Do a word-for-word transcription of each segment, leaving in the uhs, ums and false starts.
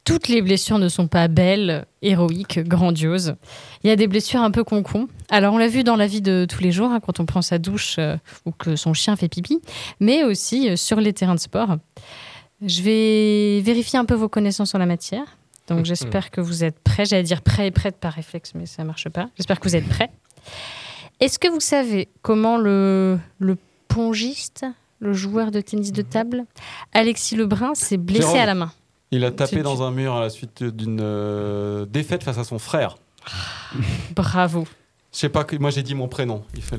toutes les blessures ne sont pas belles, héroïques, grandioses. Il y a des blessures un peu con-con. Alors, on l'a vu dans la vie de tous les jours, hein, quand on prend sa douche euh, ou que son chien fait pipi, mais aussi euh, sur les terrains de sport. Je vais vérifier un peu vos connaissances en la matière. Donc, j'espère que vous êtes prêts. J'allais dire prêts et prêtes par réflexe, mais ça ne marche pas. J'espère que vous êtes prêts. Est-ce que vous savez comment le, le pongiste, le joueur de tennis de table, Alexis Lebrun, s'est blessé Jérôme. à la main? Il a tapé C'est dans du- un mur à la suite d'une euh, défaite face à son frère. Bravo. Je sais pas, que, moi j'ai dit mon prénom. Il fallait...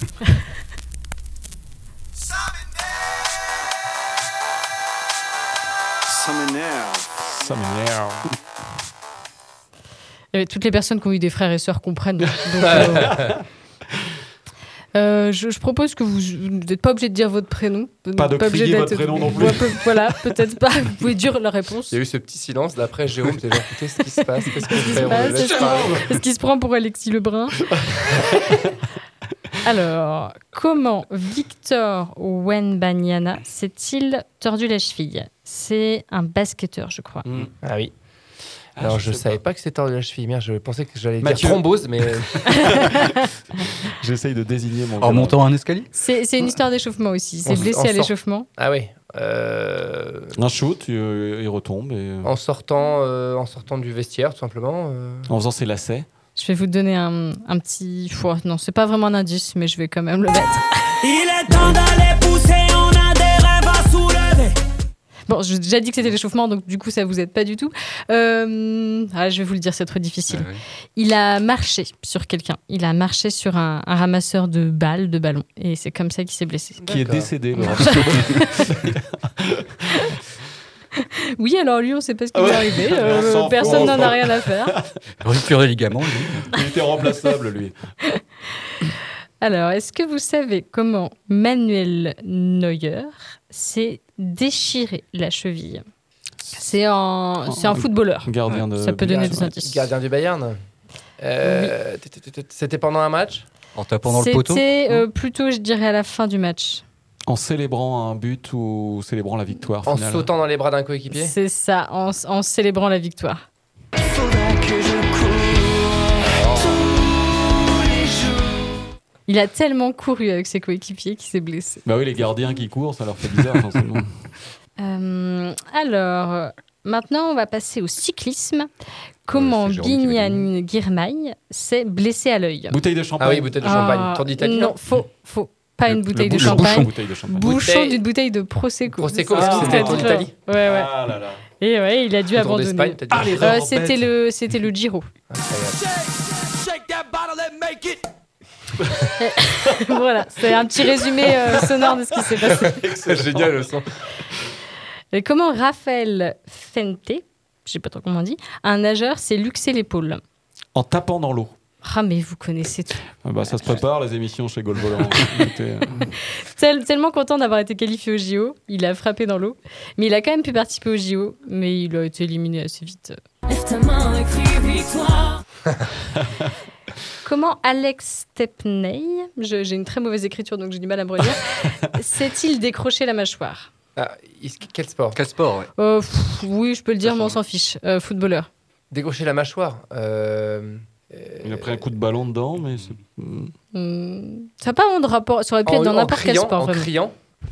Ça m'énerve. Ça m'énerve. Euh, Toutes les personnes qui ont eu des frères et sœurs comprennent. Donc, euh, euh, je, je propose que vous vous n'êtes pas obligé de dire votre prénom. Pas de obligé crier d'être- votre prénom non plus. Ouais, peu- voilà, peut-être pas. Vous pouvez dire la réponse. Il y a eu ce petit silence. D'après Jérôme, t'es genre, qu'est-ce qui se passe? Qu'est-ce qu'on Qu'est-ce qui fait? se On passe le laisse Est-ce parler. qu'il- est-ce qu'il se prend pour Alexis Lebrun? Alors, comment Victor Wembanyama s'est-il tordu la cheville? C'est un basketteur, je crois. Mm. Ah oui. Ah, Alors, je je, sais savais pas. que c'était tordu la cheville. Merde, je pensais que j'allais Mathieu. dire thrombose, mais J'essaye de désigner mon. En montant un escalier. C'est c'est une histoire d'échauffement aussi. C'est On s- blessé on à sort. l'échauffement. ah oui. Euh, Un shoot, euh, il retombe et, euh, En sortant, euh, en sortant du vestiaire, tout simplement. euh. en faisant ses lacets. Je vais vous donner un, un petit... Ouah, non, c'est pas vraiment un indice, mais je vais quand même le mettre. Il est temps d'aller pousser, on a des rêves à soulever. Bon, j'ai déjà dit que c'était l'échauffement, donc du coup, ça vous aide pas du tout. Euh, ah, je vais vous le dire, c'est trop difficile. Ah oui. Il a marché sur quelqu'un. Il a marché sur un, un ramasseur de balles, de ballons. Et c'est comme ça qu'il s'est blessé. Qui est D'accord. décédé. Laurent. Oui, alors lui, on sait pas ce qui Ah lui est ouais. arrivé. On Euh, s'en personne fout, n'en on a s'en- rien à faire. Rupture des ligaments, lui. Il était remplaçable, lui. Alors, est-ce que vous savez comment Manuel Neuer s'est déchiré la cheville? C'est un, c'est un footballeur. Gardien de. Ça peut donner des Gardien- indices. Gardien du Bayern. Euh, t- t- t- C'était pendant un match. En tapant dans le poteau. C'était euh, plutôt, je dirais, à la fin du match. En célébrant un but ou célébrant la victoire En finale. sautant dans les bras d'un coéquipier. C'est ça, en, en célébrant la victoire. Faudra que je cours tous les jours. Il a tellement couru avec ses coéquipiers qu'il s'est blessé. Bah oui, les gardiens qui courent, ça leur fait bizarre, forcément. Euh, alors, maintenant, on va passer au cyclisme. Comment Euh, c'est Jérôme qui va Bignan Girmay s'est blessé à l'œil? Bouteille de champagne. Ah oui, bouteille de champagne. Ah, Tour d'Italie. Non, faux, faux. Pas Le- une bouteille le de bou- le champagne. bouchon. Bouteille de champagne. Bouchon Bouteille- d'une bouteille de Prosecco. Prosecco, C'est parce que ça, c'était c'est le Tour différent. d'Italie. Ouais, ouais. Ah là là. Et ouais, il a dû Tour abandonner. d'Espagne, t'as dit. Ah, les Euh, remords c'était bêtes. le, c'était le Giro. Incroyable. Shake that bottle and make it. Voilà, c'est un petit résumé euh, sonore de ce qui s'est passé. C'est génial le son. Et comment Raphaël Fente, je sais pas trop comment on dit, un nageur s'est luxé l'épaule? En tapant dans l'eau. Ah, mais vous connaissez tout. Ah bah, ça se prépare, les émissions chez Gol Volant. Écoutez, euh, Tel- tellement content d'avoir été qualifié au J O, il a frappé dans l'eau. Mais il a quand même pu participer au J O, mais il a été éliminé assez vite. Lève ta main et crie victoire. Comment Alex Stepney, je- j'ai une très mauvaise écriture donc j'ai du mal à me relire, s'est-il décroché la mâchoire? Ah, il- quel sport? Quel sport, ouais. Euh, pff, Oui, je peux le dire, mais on s'en fiche. Euh, footballeur. Décrocher la mâchoire. Euh, il a pris un coup de ballon dedans, mais c'est... Hmm. Hmm, Ça n'a pas vraiment de rapport, ça aurait pu en, être dans en n'importe quel criant, sport. en Vraiment. criant.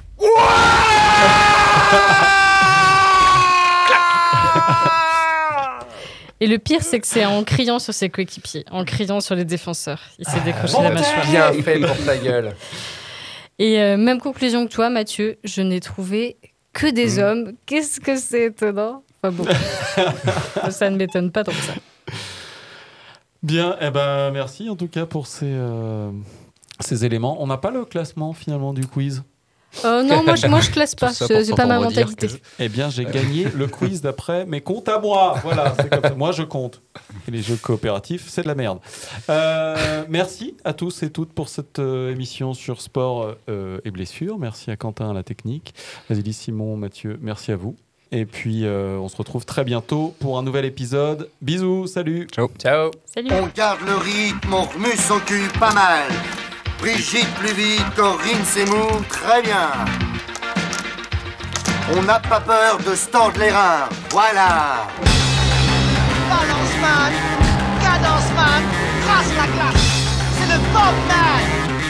Et le pire, c'est que c'est en criant sur ses coéquipiers, en criant sur les défenseurs. Il s'est décroché Ah, la mâchoire. Bien fait pour ta gueule. Et euh, même conclusion que toi, Mathieu, je n'ai trouvé que des Mmh. hommes. Qu'est-ce que c'est étonnant. Enfin bon, ça ne m'étonne pas tant que ça. Bien, eh ben, merci en tout cas pour ces, euh, ces éléments. On n'a pas le classement finalement du quiz. Euh, non, moi je, moi je classe pas, Tout ça c'est pour c'est pas ma s'entendre dire mentalité. que- Eh bien, j'ai gagné le quiz d'après mes comptes à moi. Voilà, c'est comme ça. Moi, je compte. Et les jeux coopératifs, c'est de la merde. Euh, merci à tous et toutes pour cette euh, émission sur sport euh, et blessures. Merci à Quentin à la technique. Vasily, Simon, Mathieu, merci à vous. Et puis, euh, on se retrouve très bientôt pour un nouvel épisode. Bisous, salut. Ciao. Ciao. Salut. On garde le rythme, on remue son cul pas mal. Brigitte plus vite, Corinne Seymour, très bien. On n'a pas peur de se tordre les reins, voilà. Balance man, cadence man, trace la glace. C'est le Bob man.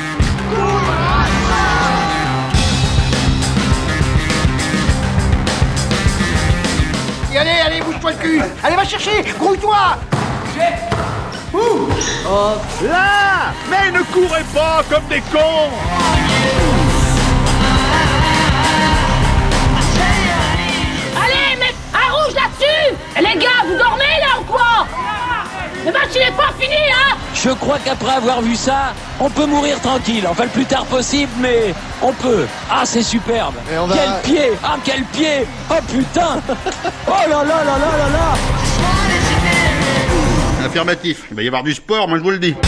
Et allez, allez, bouge-toi le cul. Allez, va chercher, grouille-toi. Ouh. Oh. Là. Mais ne courez pas comme des cons. Allez, mec, un rouge là-dessus. Les gars, vous dormez là ou quoi? Le match il est pas fini, hein. Je crois qu'après avoir vu ça, on peut mourir tranquille. Enfin, le plus tard possible, mais on peut. Ah, c'est superbe. Va... Quel pied. Ah, quel pied. Oh, putain. Oh là là là là là là. Affirmatif. Il va y avoir du sport, moi je vous le dis.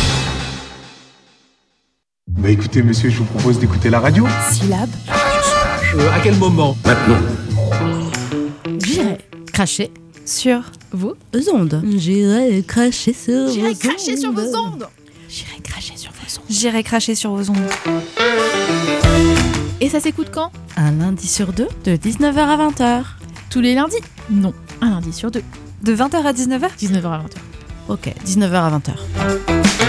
Bah écoutez, monsieur, je vous propose d'écouter la radio. Syllabe. Euh, à quel moment? Maintenant. J'irai cracher sur vos ondes. J'irai cracher sur J'irai vos cracher ondes. sur vos ondes. J'irai cracher sur vos ondes. J'irai cracher sur vos ondes. Et ça s'écoute quand? Un lundi sur deux, de dix-neuf heures à vingt heures. Tous les lundis? Non, un lundi sur deux. De vingt heures à dix-neuf heures? dix-neuf heures à vingt heures. Ok, dix-neuf heures à vingt heures.